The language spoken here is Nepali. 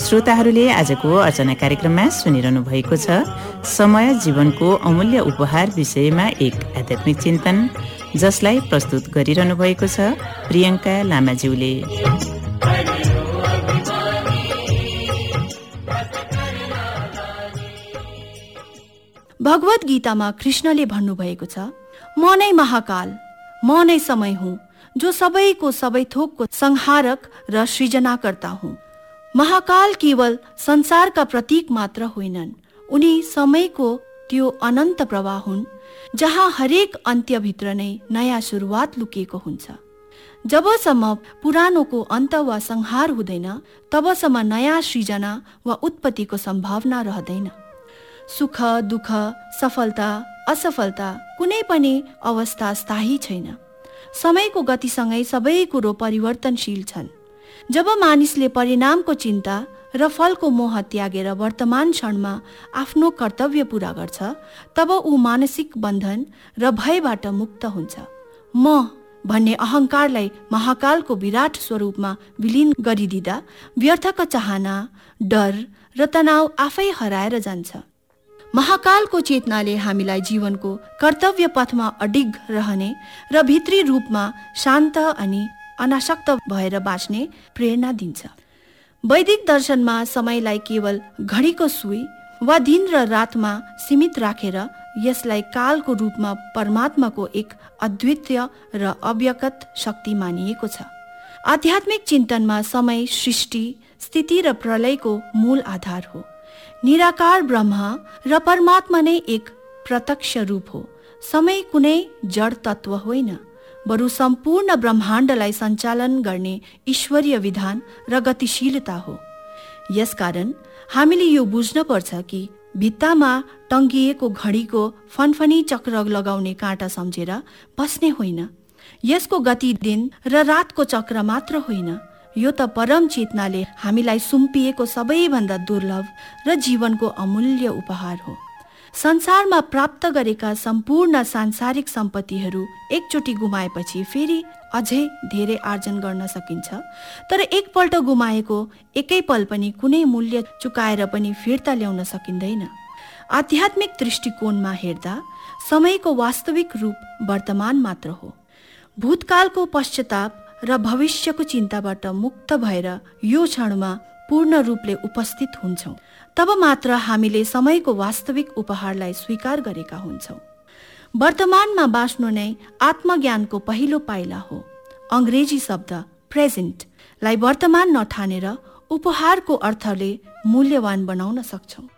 श्रोताहरूले आजको अर्चना कार्यक्रममा सुनिरहनु भएको छ समय जीवनको अमूल्य उपहार विषयमा एक आध्यात्मिक चिन्तन, जसलाई प्रस्तुत गरिरहनु भएको छ प्रियङ्का लामाज्यूले। भगवत गीतामा कृष्णले भन्नुभएको छ, म नै महाकाल, म नै समय हुँ, जो सबैको सबै थोकको संहारक र सृजनाकर्ता हुँ। महाकाल केवल संसारका प्रतीक मात्र होइनन्, उनी समयको त्यो अनन्त प्रवाह हुन् जहाँ हरेक अन्त्यभित्र नै नयाँ सुरुवात लुकिएको हुन्छ। जबसम्म पुरानोको अन्त वा संहार हुँदैन, तबसम्म नयाँ सृजना वा उत्पत्तिको सम्भावना रहँदैन। सुख दुःख, सफलता असफलता, कुनै पनि अवस्था स्थायी छैन। समयको गतिसँगै सबै कुरो परिवर्तनशील छन्। जब मानिसले परिणामको चिन्ता र फलको मोह त्यागेर वर्तमान क्षणमा आफ्नो कर्तव्य पूरा गर्छ, तब ऊ मानसिक बन्धन र भयबाट मुक्त हुन्छ। म भन्ने अहङ्कारलाई महाकालको विराट स्वरूपमा विलिन गरिदिँदा व्यर्थका चाहना, डर र तनाव आफै हराएर जान्छ। महाकालको चेतनाले हामीलाई जीवनको कर्तव्य पथमा अडिग रहने र भित्री रूपमा शान्त अनि अनासक्त भएर बाँच्ने प्रेरणा दिन्छ। वैदिक दर्शनमा समयलाई केवल घडीको सुई वा दिन र रातमा सीमित राखेर यसलाई कालको रूपमा परमात्माको एक अद्वितीय र अव्यक्त शक्ति मानिएको छ। आध्यात्मिक चिन्तनमा समय सृष्टि, स्थिति र प्रलयको मूल आधार हो। निराकार ब्रह्म र परमात्मा नै एक प्रत्यक्ष रूप हो। समय कुनै जड तत्व होइन, बरु सम्पूर्ण ब्रह्माण्डलाई सञ्चालन गर्ने ईश्वरीय विधान र गतिशीलता हो। यसकारण हामीले यो बुझ्न पर्छ कि भित्तामा टङ्गिएको घडीको फनफनी चक्र लगाउने काँटा सम्झेर बस्ने होइन। यसको गति दिन र रातको चक्र मात्र होइन, यो त परम चेतनाले हामीलाई सुम्पिएको सबैभन्दा दुर्लभ र जीवनको अमूल्य उपहार हो। संसारमा प्राप्त गरेका सम्पूर्ण सांसारिक सम्पत्तिहरू एकचोटि गुमाएपछि फेरि अझै धेरै आर्जन गर्न सकिन्छ, तर एकपल्ट गुमाएको एकै पल पनि कुनै मूल्य चुकाएर पनि फिर्ता ल्याउन सकिँदैन। आध्यात्मिक दृष्टिकोणमा हेर्दा समयको वास्तविक रूप वर्तमान मात्र हो। भूतकालको पश्चाताप र भविष्यको चिन्ताबाट मुक्त भएर यो क्षणमा पूर्ण रूपले उपस्थित हुन्छौँ, तब मात्र हामीले समयको वास्तविक उपहारलाई स्वीकार गरेका हुन्छौँ। वर्तमानमा बाँच्नु नै आत्मज्ञानको पहिलो पाइला हो। अङ्ग्रेजी शब्द प्रेजेन्टलाई वर्तमान नठानेर उपहारको अर्थले मूल्यवान बनाउन सक्छौँ।